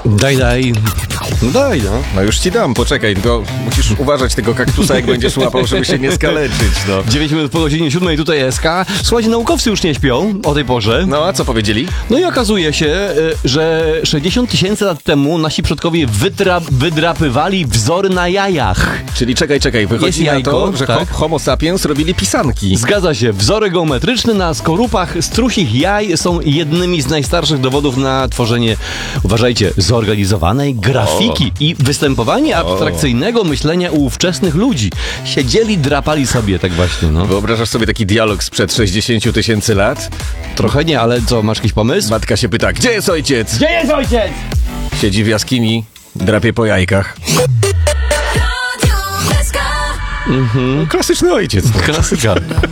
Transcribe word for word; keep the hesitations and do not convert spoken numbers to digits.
Daj, daj. No daj, no. No już ci dam, poczekaj, tylko musisz uważać tego kaktusa, jak będziesz łapał, żeby się nie skaleczyć, no. dziewięć minut po godzinie siódmej, tutaj S K. Słuchajcie, naukowcy już nie śpią o tej porze. No, a co powiedzieli? No i okazuje się, y, że sześćdziesiąt tysięcy lat temu nasi przodkowie wytra- wydrapywali wzory na jajach. Czyli czekaj, czekaj, wychodzi Jest na jajko, to, że tak? homo sapiens robili pisanki. Zgadza się, wzory geometryczne na skorupach strusich jaj są jednymi z najstarszych dowodów na tworzenie, uważajcie, zorganizowanej grafiki o. i występowanie abstrakcyjnego myślenia u ówczesnych ludzi. Siedzieli, drapali sobie tak właśnie, no. Wyobrażasz sobie taki dialog sprzed sześćdziesięciu tysięcy lat? Trochę nie, ale co, masz jakiś pomysł? Matka się pyta, gdzie jest ojciec? Gdzie jest ojciec? Siedzi w jaskini, drapie po jajkach. Mhm. Klasyczny ojciec. Klasyka.